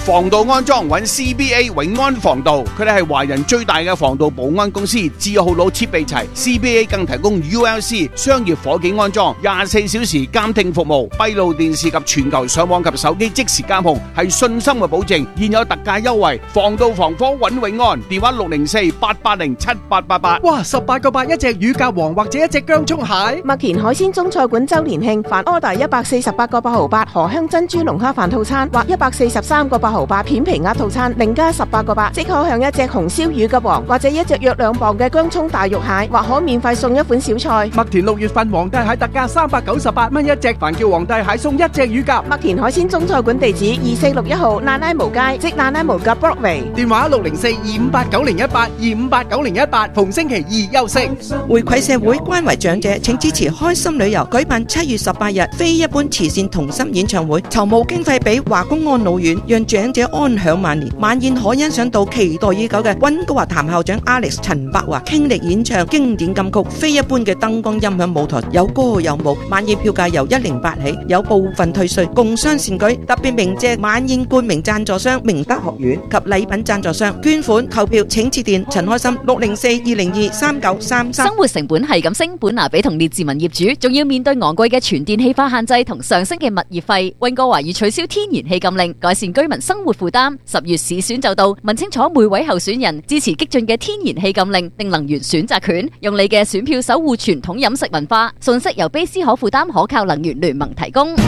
防盜安裝揾 CBA 永安防盜，佢哋係華人最大嘅防盜保安公司，字號佬設備齊。CBA 更提供 ULC 商業伙計安裝，24小時監聽服務，閉路電視及全球上網及手機即時監控，係信心嘅保證。現有特價優惠，防盜防火揾永安，電話604-880-7888。 哇，18個8一隻乳鴿王或者一隻薑蔥蟹。 麥田海鮮中菜館周年慶，凡 order 148個8毫8荷香珍珠龍蝦飯套餐或143個8毫8片皮鴨套餐，另加18個8，即可享一隻紅燒乳鴿王或者一隻約2磅嘅薑蔥大肉蟹，或可免費送一款小菜。 麥田6月份皇帝蟹特價398蚊一隻，凡叫皇帝蟹送一隻乳鴿。 麥田海鮮中菜館地址2461號那拉無街，即那拉無鴿 Broadway。 電話604-2589018 2589018，逢星期二休息。 回饋社會，關懷長者，請支持開心旅遊舉辦7月18日非一般慈善同心演唱會，籌募經費俾華工安老院，讓長者安享晚年。晚宴可欣賞到期待已久嘅溫哥華譚校長 Alex 陳柏華傾力演唱經典金曲，非一般嘅燈光音響舞台，有歌有舞。晚宴票價由108起，有部分退稅，共襄善舉。特別鳴謝晚宴冠名贊助商明德學院及禮品贊助商。捐款購票請致電陳開心604-202-3933。 生活成本係咁升，本拿比同列治文業主仲要面對昂貴嘅全電氣化限制同上升嘅物業費。溫哥華已取消天然氣禁令，改善居民生活負擔。10月市選就到，問清楚每位候選人支持激進嘅天然氣禁令定能源選擇權，用你嘅選票守護傳統飲食文化。信息由卑斯可負擔可靠能源聯盟提供。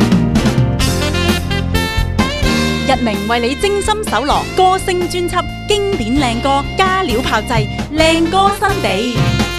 日明為你精心搜羅歌聲專輯，經典靚歌加料炮製，靚歌新地。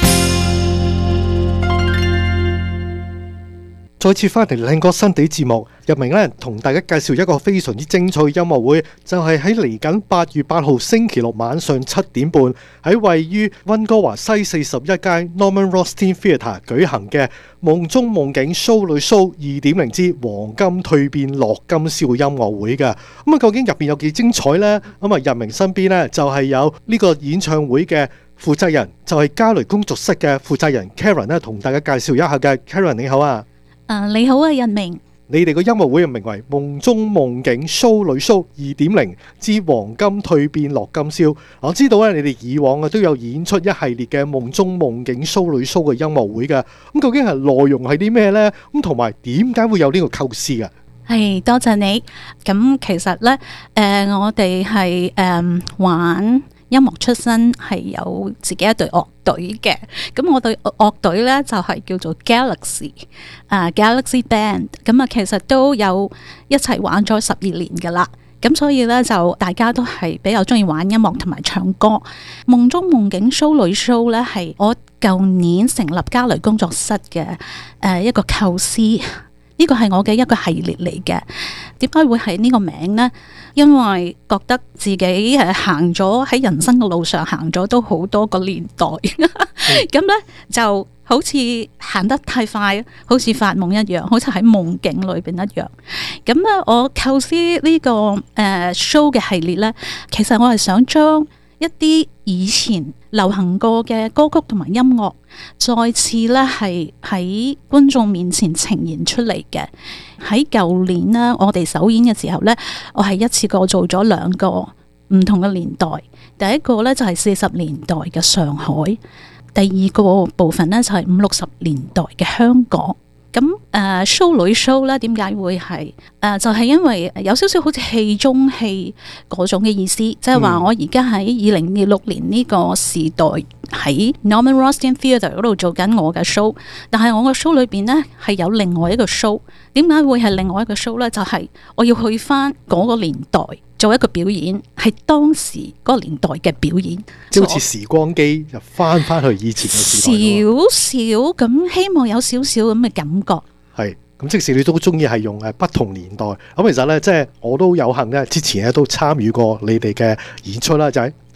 再次翻嚟靚歌新地節目，日明咧同大家介紹一個非常之精彩嘅音樂會，就係喺嚟緊8月8號星期六晚上7點半喺位於溫哥華西41街 Norman Rothstein Theatre 舉行嘅夢中夢境 Show 裏 Show 2.0之黃金蛻變樂金宵音樂會嘅。咁啊，究竟入邊有幾精彩呢？咁啊，日明身邊呢，就係有呢個演唱會嘅負責人，就係嘉雷工作室嘅負責人 Karen 咧，同大家介紹一下嘅。Karen 你好啊！ 你好啊，日明。 你哋個音樂會名為夢中夢境 Show 裏 Show 2.0之黃金蛻變樂金宵。我知道咧，你哋以往都有演出一系列嘅夢中夢境 Show 裏 Show 嘅音樂會嘅。咁究竟係內容係啲咩呢？咁同埋點解會有呢個構思嘅？ 係多謝你。咁其實呢，我哋係玩音樂出身，係有自己一隊樂隊嘅。咁我隊樂隊咧就係叫做 Galaxy Band。咁啊，其實都有一齊玩咗12年噶啦。咁所以咧就大家都係比較中意玩音樂同埋唱歌。夢中夢境 Show 裏 Show 咧係我舊年成立嘉雷工作室嘅一個構思。呢個係我嘅一個系列嚟嘅。點解會係呢個名呢？因為覺得自己行咗喺人生嘅路上行咗都好多個年代，咁呢就好似行得太快，好似發夢一樣，好似喺夢境裏邊一樣。咁呢，我構思呢個show 嘅系列呢，其實我係想將一啲以前流行過嘅歌曲同埋音樂，再次咧係喺觀眾面前呈現出嚟嘅。喺舊年呢，我哋首演嘅時候呢，我係一次過做咗2個唔同嘅年代。第一個呢，就係40年代嘅上海，第二個部分呢，就係50、60年代嘅香港。咁show 裏 show 咧，點解會係就係因為有少少好似戲中戲嗰種嘅意思，即係話我而家喺2026年呢個時代喺 Norman Rothstein Theatre 嗰度做緊我嘅 show， 但係我嘅 show 裏邊呢係有另外一個 show。點解會係另外一個 show 呢？就係我要去翻嗰個年代做一個表演，係當時嗰個年代嘅表演， 即係好似時光機就翻去以前嘅時代。 少少咁，希望有少少咁嘅感覺。 係咁，即使你都中意係用不同年代咁，其實咧即係我都有幸咧，之前咧都參與過你哋嘅演出啦，就喺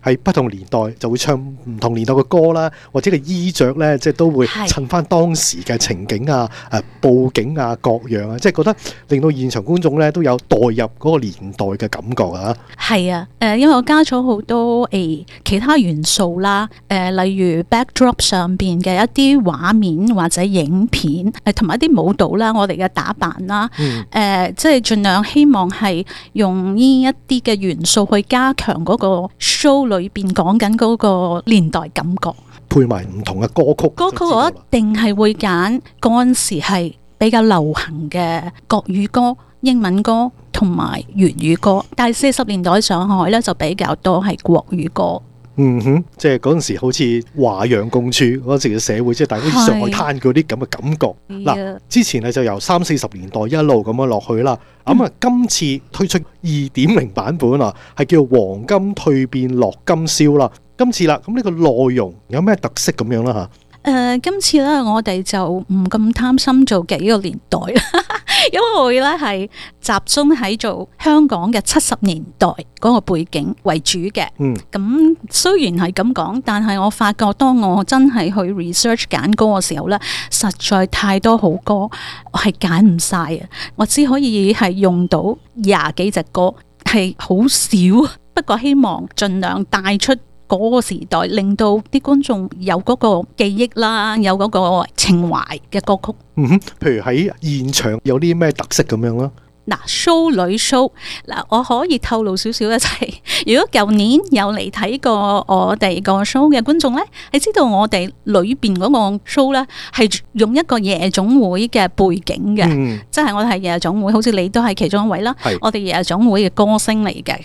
喺不同年代就會唱唔同年代嘅歌啦，或者個衣着咧，即係都會襯翻當時嘅情景啊、佈景啊各樣啊，即係覺得令到現場觀眾咧都有代入嗰個年代嘅感覺啊。 係啊，因為我加咗好多其他元素啦，例如 backdrop 上邊嘅一啲畫面或者影片，同埋一啲舞蹈啦，我哋嘅打扮啦，即係盡量希望係用呢一啲嘅元素去加強嗰個 show 裏邊講緊嗰個年代感覺， 配埋唔同嘅歌曲。 歌曲我一定係會揀嗰陣時係比較流行嘅國語歌、英文歌同埋粵語歌，但係40年代上海咧就比較多係國語歌。 嗯哼，即係嗰陣時好似華洋共處嗰陣時嘅社會，即係大家好似上海灘嗰啲咁嘅感覺。嗱，之前咧就由30-40年代一路咁樣落去啦。咁啊，今次推出2.0版本啊，係叫黃金蛻變樂今宵啦。今次啦，咁呢個內容有咩特色咁樣啦嚇？ 今次咧我哋就唔咁貪心做幾個年代啦，因為我咧係集中喺做香港嘅70年代嗰個背景為主嘅。咁雖然係咁講，但係我發覺當我真係去 research 揀歌嘅時候咧，實在太多好歌，我係揀唔晒啊！我只可以係用到20幾隻歌，係好少。不過希望盡量帶出嗰個時代，令到啲觀眾有嗰個記憶啦，有嗰個情懷嘅歌曲。 譬如喺現場有啲咩特色咁樣啦？ 嗱 ，show 裏 show 嗱，我可以透露少少嘅就係，如果舊年有嚟睇過我哋個 show 嘅觀眾咧，係知道我哋裏邊嗰個 show 咧係用一個夜總會嘅背景嘅，即係我哋係夜總會，好似你都係其中一位啦。我哋夜總會嘅歌星嚟嘅，